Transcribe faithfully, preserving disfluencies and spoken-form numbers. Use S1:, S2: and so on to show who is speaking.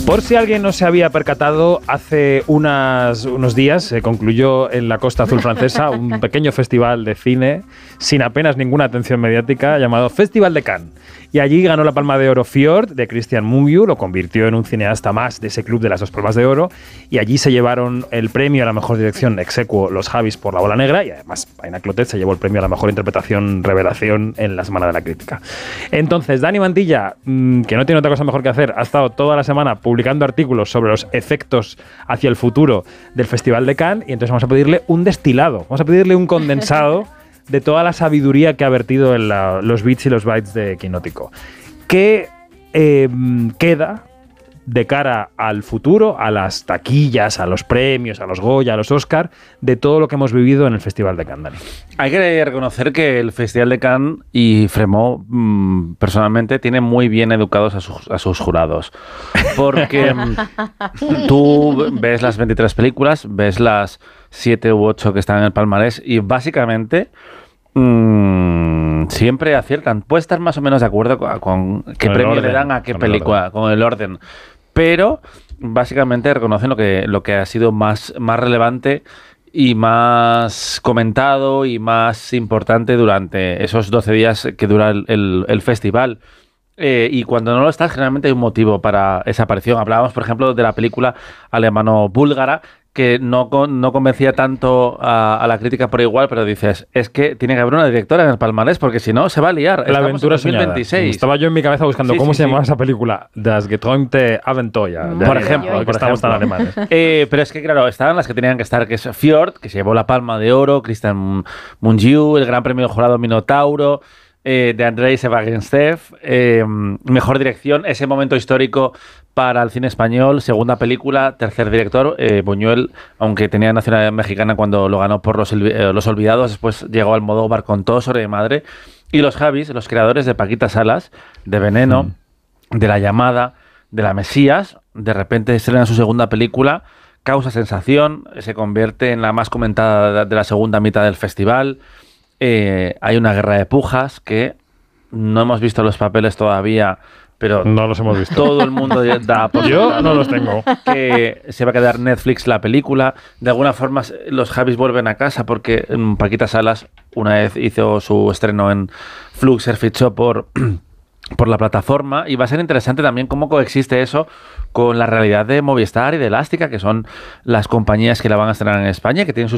S1: Por si alguien no se había percatado, hace unas, unos días se concluyó en la Costa Azul francesa un pequeño festival de cine sin apenas ninguna atención mediática llamado Festival de Cannes. Y allí ganó la Palma de Oro Fjord de Christian Mungiu, lo convirtió en un cineasta más de ese club de las dos Palmas de Oro, y allí se llevaron el premio a la mejor dirección ex aequo los Javis por La Bola Negra, y además Aina Clotet se llevó el premio a la mejor interpretación revelación en la Semana de la Crítica. Entonces, Dani Mantilla, mmm, que no tiene otra cosa mejor que hacer, ha estado toda la semana publicando artículos sobre los efectos hacia el futuro del Festival de Cannes, y entonces vamos a pedirle un destilado, vamos a pedirle un condensado de toda la sabiduría que ha vertido en la, los bits y los bytes de Quinótico. ¿Qué eh, queda de cara al futuro, a las taquillas, a los premios, a los Goya, a los Oscar, de todo lo que hemos vivido en el Festival de Cannes, Dani?
S2: Hay que reconocer que el Festival de Cannes y Fremont, mmm, personalmente, tiene muy bien educados a sus, a sus jurados. Porque tú ves las veintitrés películas, ves las siete u ocho que están en el palmarés y básicamente mmm, siempre aciertan. Puedes estar más o menos de acuerdo con, con qué
S1: con
S2: premio le dan a qué
S1: con
S2: película,
S1: el
S2: con el orden. Pero básicamente reconocen lo que, lo que ha sido más, más relevante y más comentado y más importante durante esos doce días que dura el, el, el festival. Eh, y cuando no lo estás, generalmente hay un motivo para esa aparición. Hablábamos, por ejemplo, de la película alemano-búlgara, que no, no convencía tanto a, a la crítica por igual, pero dices, es que tiene que haber una directora en el palmarés, porque si no, se va a liar.
S1: La aventura
S2: dos mil veintiséis.
S1: Soñada. Estaba yo en mi cabeza buscando sí, cómo sí, se llamaba sí. esa película. Das geträumte Abenteuer.
S2: Mm. Por ejemplo,
S1: que estamos tan alemanes.
S2: Eh, pero es que, claro, estaban las que tenían que estar, que es Fjord, que se llevó la Palma de Oro, Christian Mungiu, el Gran Premio del Jurado Minotauro, eh, de Andrei Sevagenstev, eh, mejor dirección, ese momento histórico para el cine español, segunda película, tercer director, eh, Buñuel, aunque tenía nacionalidad mexicana cuando lo ganó por Los, eh, los Olvidados, después llegó al Almodóvar con Todo sobre mi madre, y los Javis, los creadores de Paquita Salas, de Veneno, mm. de La Llamada, de La Mesías, de repente estrenan su segunda película, causa sensación, se convierte en la más comentada de la segunda mitad del festival. Eh, hay una guerra de pujas que no hemos visto los papeles todavía, pero
S1: no los hemos visto.
S2: Todo el mundo da por
S1: yo no los tengo.
S2: Que se va a quedar Netflix la película. De alguna forma los Javis vuelven a casa porque Paquita Salas una vez hizo su estreno en Flux, se fichó por por la plataforma, y va a ser interesante también cómo coexiste eso con la realidad de Movistar y de Elástica, que son las compañías que la van a estrenar en España, que tienen sus